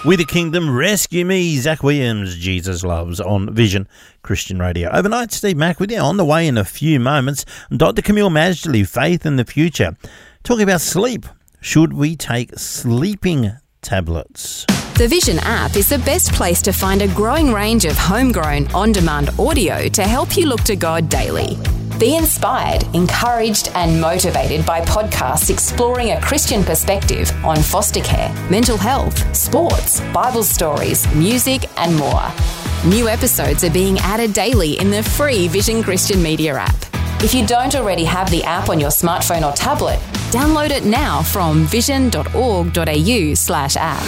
We the Kingdom, Rescue Me, Zach Williams, Jesus Loves on Vision Christian Radio. Overnight, Steve Mack with you. On the way in a few moments, Dr. Camille Majdali, Faith in the Future, talking about sleep. Should we take sleeping tablets? The Vision app is the best place to find a growing range of homegrown, on-demand audio to help you look to God daily. Be inspired, encouraged and motivated by podcasts exploring a Christian perspective on foster care, mental health, sports, Bible stories, music and more. New episodes are being added daily in the free Vision Christian Media app. If you don't already have the app on your smartphone or tablet, download it now from vision.org.au/app.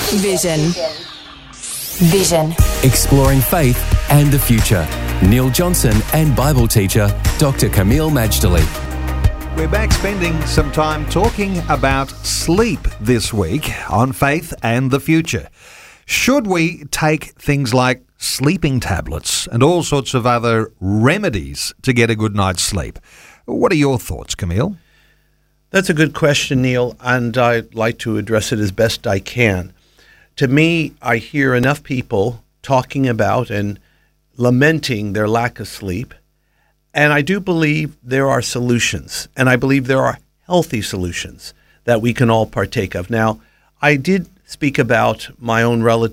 Vision. Exploring faith and the future. Neil Johnson and Bible teacher Dr. Camille Majdali. We're back spending some time talking about sleep this week on Faith and the Future. Should we take things like sleeping tablets and all sorts of other remedies to get a good night's sleep? What are your thoughts, Camille? That's a good question, Neil, and I'd like to address it as best I can. To me, I hear enough people talking about and lamenting their lack of sleep, and I do believe there are solutions, and I believe there are healthy solutions that we can all partake of. Now, I did speak about my own relative